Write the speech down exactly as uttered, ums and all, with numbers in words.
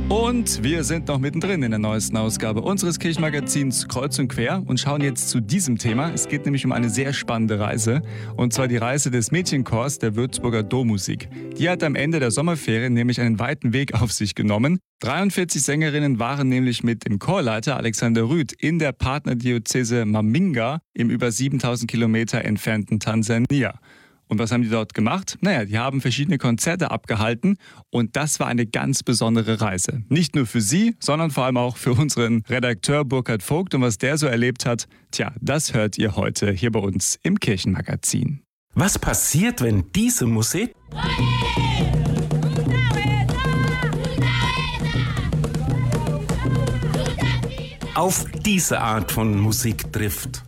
Und wir sind noch mittendrin in der neuesten Ausgabe unseres Kirchenmagazins Kreuz und Quer und schauen jetzt zu diesem Thema. Es geht nämlich um eine sehr spannende Reise, und zwar die Reise des Mädchenchors der Würzburger Dommusik. Die hat am Ende der Sommerferien nämlich einen weiten Weg auf sich genommen. dreiundvierzig Sängerinnen waren nämlich mit dem Chorleiter Alexander Rüth in der Partnerdiözese Maminga im über siebentausend Kilometer entfernten Tansania. Und was haben die dort gemacht? Naja, die haben verschiedene Konzerte abgehalten, und das war eine ganz besondere Reise. Nicht nur für sie, sondern vor allem auch für unseren Redakteur Burkhard Vogt. Und was der so erlebt hat, tja, das hört ihr heute hier bei uns im Kirchenmagazin. Was passiert, wenn diese Musik auf diese Art von Musik trifft?